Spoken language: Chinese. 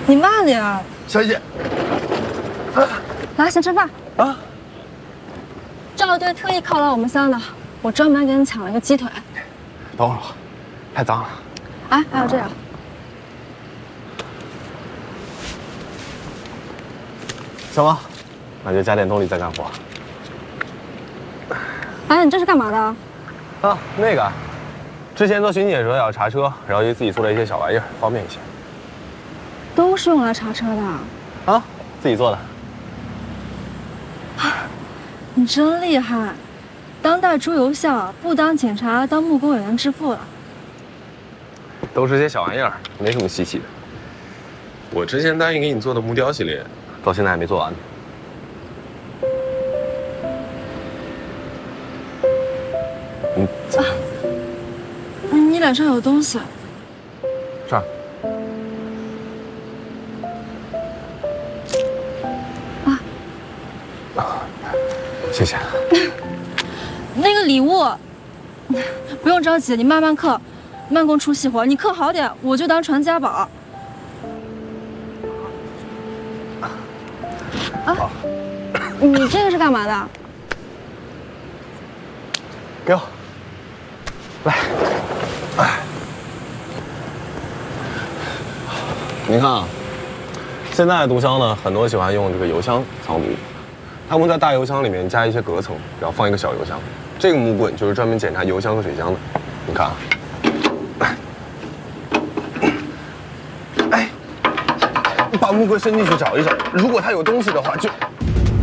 你慢点啊！ 小姐， 来，先吃饭啊！ 赵队特意犒劳我们仨的，我专门给你抢了个鸡腿。 等会儿吧，太脏了。 哎，还有这个。 行吧，那就加点动力再干活。 哎，你这是干嘛的？ 啊，那个，之前做巡检时候要查车，然后就自己做了一些小玩意儿，方便一些。 都是用来查车的。 啊，自己做的。 你真厉害，当代出游校，不当警察，当木工也能致富了。 都是些小玩意儿，没什么稀奇的。我之前答应给你做的木雕系列，到现在还没做完呢。 你脸上有东西。 这儿。谢谢。 那个礼物，不用着急，你慢慢刻，慢工出细活。你刻好点，我就当传家宝。啊，你这个是干嘛的？ 给我。来。您看啊，现在的毒枭呢，很多喜欢用这个油箱藏毒。他们在大油箱里面加一些隔层，然后放一个小油箱。这个木棍就是专门检查油箱和水箱的。你看啊，哎，你把木棍伸进去找一找，如果它有东西的话，就